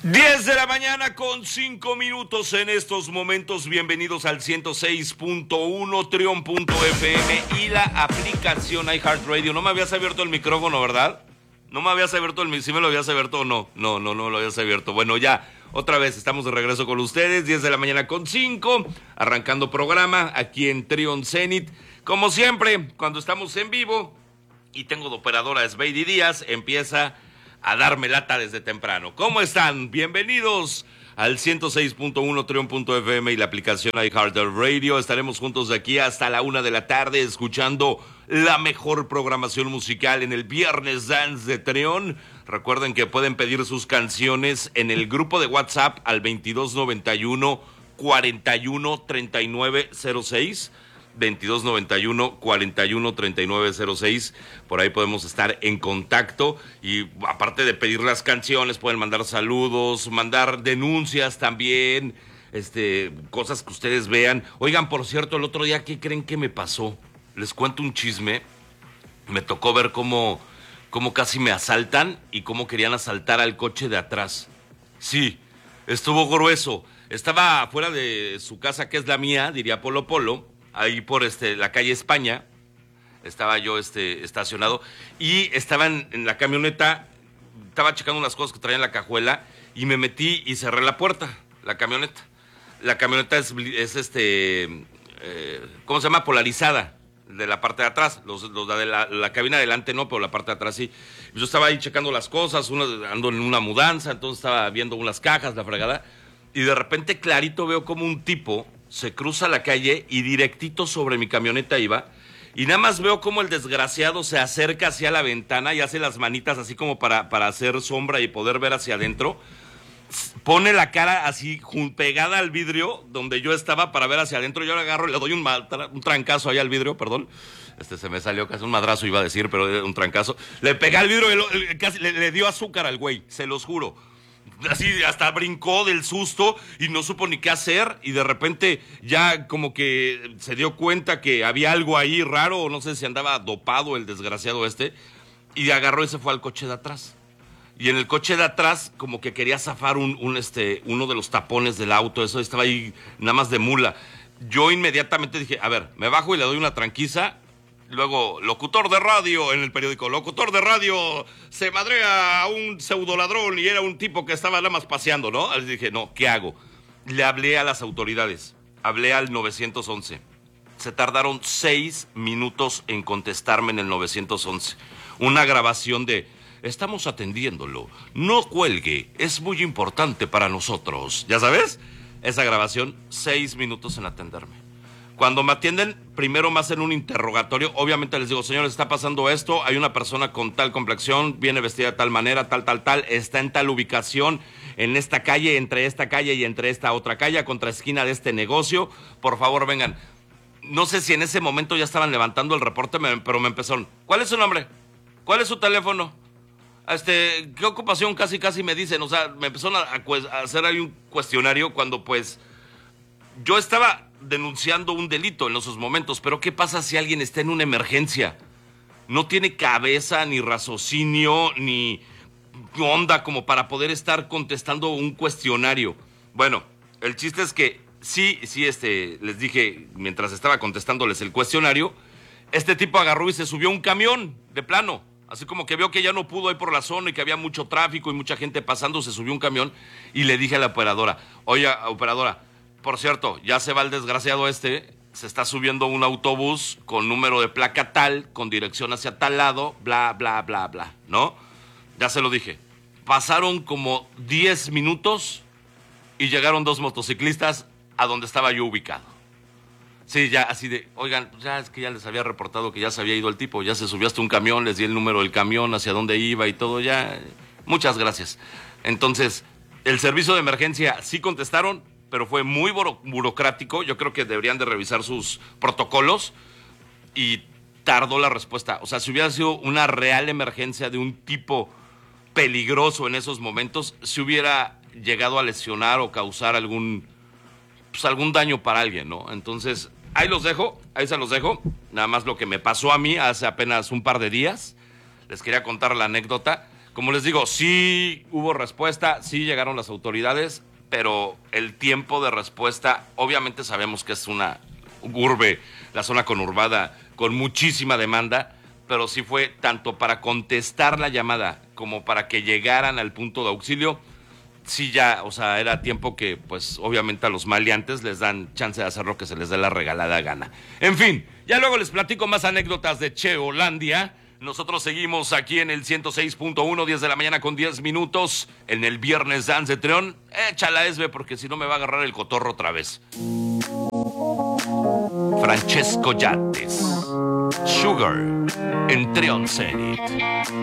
10 de la mañana con 5 minutos en estos momentos. Bienvenidos al 106.1 Trion.fm y la aplicación iHeartRadio. No me habías abierto el micrófono, ¿verdad? No me habías abierto el micrófono. ¿Sí me lo habías abierto o no? No lo habías abierto. Bueno, ya, otra vez estamos de regreso con ustedes. 10 de la mañana con 5, arrancando programa aquí en Trion Zenit. Como siempre, cuando estamos en vivo y tengo de operadora Sveidi Díaz, empieza a darme lata desde temprano. ¿Cómo están? Bienvenidos al 106.1 Trion.fm y la aplicación iHeartRadio. Estaremos juntos de aquí hasta la 1 de la tarde escuchando la mejor programación musical en el Viernes Dance de Trion. Recuerden que pueden pedir sus canciones en el grupo de WhatsApp al 2291 41 39 06. 2291 41 39 06. Por ahí podemos estar en contacto y aparte de pedir las canciones pueden mandar saludos, mandar denuncias también, cosas que ustedes vean. Oigan, por cierto, el otro día, ¿qué creen que me pasó? Les cuento un chisme. Me tocó ver cómo casi me asaltan y cómo querían asaltar al coche de atrás. Sí, estuvo grueso. Estaba afuera de su casa, que es la mía, diría Polo Polo, ahí por la calle España. Estaba yo estacionado y estaba en la camioneta, estaba checando unas cosas que traía en la cajuela y me metí y cerré la puerta, la camioneta. La camioneta es ¿cómo se llama? Polarizada, de la parte de atrás. Los de la cabina adelante no, pero la parte de atrás sí. Yo estaba ahí checando las cosas, ando en una mudanza, entonces estaba viendo unas cajas, la fregada, y de repente clarito veo como un tipo se cruza la calle y directito sobre mi camioneta iba, y nada más veo como el desgraciado se acerca hacia la ventana y hace las manitas así como para hacer sombra y poder ver hacia adentro. Pone la cara así pegada al vidrio donde yo estaba para ver hacia adentro. Yo le agarro y le doy un trancazo ahí al vidrio, perdón. Se me salió casi un madrazo, iba a decir, pero un trancazo. Le pegué al vidrio y casi le dio azúcar al güey, se los juro. Así hasta brincó del susto y no supo ni qué hacer, y de repente ya como que se dio cuenta que había algo ahí raro, o no sé si andaba dopado el desgraciado y agarró y se fue al coche de atrás. Y en el coche de atrás como que quería zafar uno de los tapones del auto, eso estaba ahí nada más de mula. Yo inmediatamente dije, a ver, me bajo y le doy una tranquiza. Luego, locutor de radio en el periódico, locutor de radio se madrea a un pseudoladrón y era un tipo que estaba nada más paseando, ¿no? Así dije, no, ¿qué hago? Le hablé a las autoridades, hablé al 911. Se tardaron 6 minutos en contestarme en el 911. Una grabación de, estamos atendiéndolo, no cuelgue, es muy importante para nosotros. ¿Ya sabes? Esa grabación, 6 minutos en atenderme. Cuando me atienden, primero me hacen un interrogatorio. Obviamente les digo, señores, está pasando esto, hay una persona con tal complexión, viene vestida de tal manera, tal, está en tal ubicación, en esta calle y entre esta otra calle, a contraesquina de este negocio. Por favor, vengan. No sé si en ese momento ya estaban levantando el reporte, pero me empezaron. ¿Cuál es su nombre? ¿Cuál es su teléfono? ¿Qué ocupación? Casi me dicen. O sea, me empezaron a hacer ahí un cuestionario cuando pues yo estaba denunciando un delito en esos momentos, pero ¿qué pasa si alguien está en una emergencia? No tiene cabeza, ni raciocinio, ni onda como para poder estar contestando un cuestionario. Bueno, el chiste es que sí, les dije, mientras estaba contestándoles el cuestionario, este tipo agarró y se subió a un camión, de plano. Así como que vio que ya no pudo ir por la zona y que había mucho tráfico y mucha gente pasando, se subió a un camión y le dije a la operadora, oye, operadora, por cierto, ya se va el desgraciado se está subiendo un autobús con número de placa tal, con dirección hacia tal lado, bla, bla, bla, bla, ¿no? Ya se lo dije. Pasaron como 10 minutos y llegaron 2 motociclistas a donde estaba yo ubicado. Sí, ya así de, oigan, ya es que ya les había reportado que ya se había ido el tipo, ya se subió hasta un camión, les di el número del camión, hacia dónde iba y todo, ya. Muchas gracias. Entonces, el servicio de emergencia sí contestaron, pero fue muy burocrático. Yo creo que deberían de revisar sus protocolos y tardó la respuesta. O sea, si hubiera sido una real emergencia de un tipo peligroso en esos momentos, se hubiera llegado a lesionar o causar algún daño para alguien, ¿no? Entonces, ahí se los dejo. Nada más lo que me pasó a mí hace apenas un par de días. Les quería contar la anécdota. Como les digo, sí hubo respuesta, sí llegaron las autoridades, pero el tiempo de respuesta, obviamente sabemos que es una urbe, la zona conurbada, con muchísima demanda, pero sí fue tanto para contestar la llamada como para que llegaran al punto de auxilio. Sí, ya, o sea, era tiempo que, pues, obviamente a los maleantes les dan chance de hacer lo que se les dé la regalada gana. En fin, ya luego les platico más anécdotas de Cheolandia. Nosotros seguimos aquí en el 106.1, 10 de la mañana con 10 minutos, en el Viernes Dance de Treón. Échala, Esbe, porque si no me va a agarrar el cotorro otra vez. Francesco Yates, Sugar, en Treón Zenit.